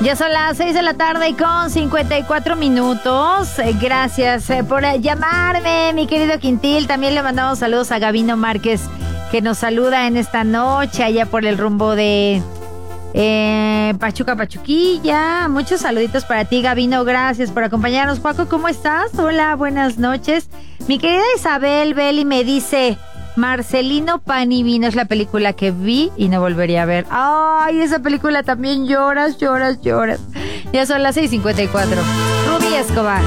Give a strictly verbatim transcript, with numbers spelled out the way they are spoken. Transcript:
Ya son las seis de la tarde y con cincuenta y cuatro minutos. Eh, Gracias eh, por eh, llamarme, mi querido Quintil. También le mandamos saludos a Gabino Márquez, que nos saluda en esta noche allá por el rumbo de eh, Pachuca, Pachuquilla. Muchos saluditos para ti, Gabino. Gracias por acompañarnos. Paco, ¿cómo estás? Hola, buenas noches. Mi querida Isabel Beli me dice... Marcelino Pan y Vino es la película que vi y no volvería a ver. Ay, esa película también lloras, lloras, lloras. Ya son las seis cincuenta y cuatro. Rubí Escobar.